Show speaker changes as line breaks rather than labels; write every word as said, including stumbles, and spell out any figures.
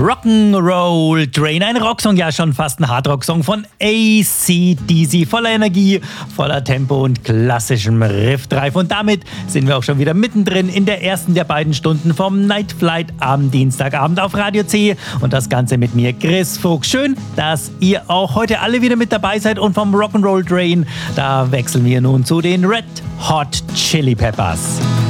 Rock'n'Roll Train, ein Rocksong, ja schon fast ein Hardrock-Song von A C D C, voller Energie, voller Tempo und klassischem Riffdrive. Und damit sind wir auch schon wieder mittendrin in der ersten der beiden Stunden vom Night Flight am Dienstagabend auf Radio C. Und das Ganze mit mir, Chris Fuchs. Schön, dass ihr auch heute alle wieder mit dabei seid. Und vom Rock'n'Roll Train, da wechseln wir nun zu den Red Hot Chili Peppers.